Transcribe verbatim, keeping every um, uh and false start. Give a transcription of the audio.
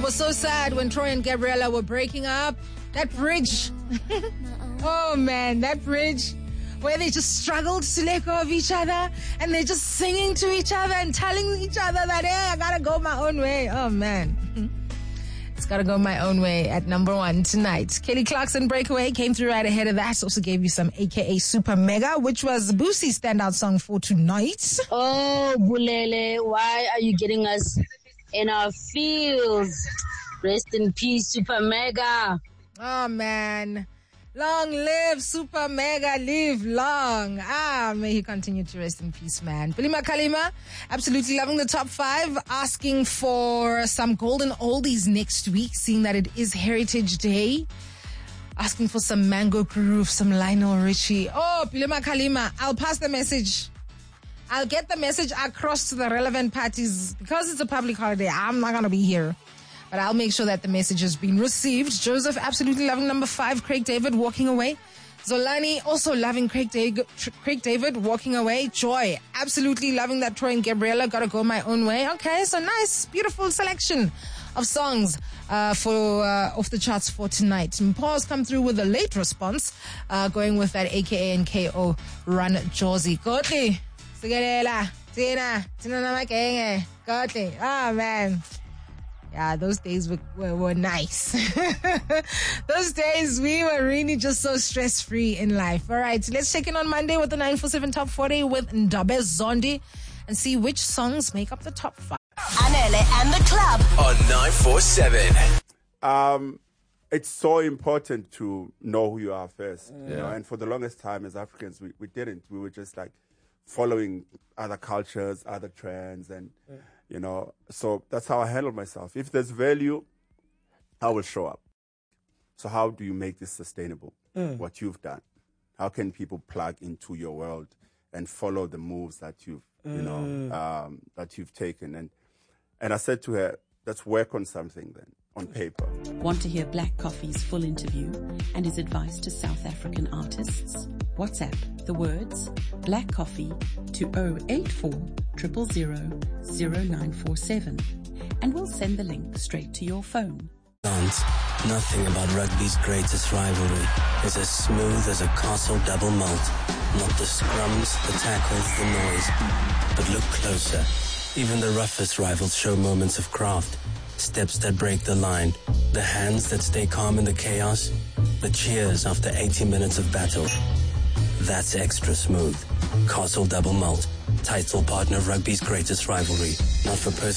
was so sad when Troy and Gabriella were breaking up. That bridge. Oh man, that bridge where they just struggled to let go of each other and they're just singing to each other and telling each other that, hey, I gotta go my own way. Oh man. It's gotta go my own way at number one tonight. Kelly Clarkson, Breakaway, came through right ahead of that. Also gave you some A K A Super Mega, which was Boosie's standout song for tonight. Oh, Bulele, why are you getting us in our feels? Rest in peace, Super Mega. Oh man. Long live Super Mega, live long. Ah, may he continue to rest in peace, man. Billy Makalima, absolutely loving the top five, asking for some golden oldies next week, seeing that it is Heritage Day. Asking for some Mango Groove, some Lionel Richie. Oh, Billy Makalima, I'll pass the message. I'll get the message across to the relevant parties. Because it's a public holiday, I'm not going to be here. But I'll make sure that the message has been received. Joseph, absolutely loving number five. Craig David, Walking Away. Zolani, also loving Craig, Dag- Craig David, Walking Away. Joy, absolutely loving that. Troy and Gabriella, Gotta Go My Own Way. Okay, so nice, beautiful selection of songs uh, for uh, off the charts for tonight. Mpau's come through with a late response, uh, going with that A K A and K O Run Josie. Kotli, Sigalela, Tina, Tina Namakenge, Kotli. Ah, man. Yeah, those days were, were, were nice. Those days, we were really just so stress-free in life. All right, so let's check in on Monday with the nine four seven Top forty with Ndabe Zondi and see which songs make up the top five. Anele and the Club on nine four seven. Um, it's so important to know who you are first. Yeah. You know, and for the longest time as Africans, we, we didn't. We were just like following other cultures, other trends, and... Yeah. You know, so that's how I handle myself. If there's value, I will show up. So how do you make this sustainable? Mm. What you've done? How can people plug into your world and follow the moves that you've, mm. you know, um, that you've taken? And and I said to her, let's work on something then, on paper. Want to hear Black Coffee's full interview and his advice to South African artists? WhatsApp the words Black Coffee to oh eight four zero zero zero zero nine four seven and we'll send the link straight to your phone. Nothing about rugby's greatest rivalry is as smooth as a Castle double malt. Not the scrums, the tackles, the noise. But look closer. Even the roughest rivals show moments of craft. Steps that break the line. The hands that stay calm in the chaos. The cheers after eighty minutes of battle. That's extra smooth. Castle double malt. Title partner of rugby's greatest rivalry. Not for personal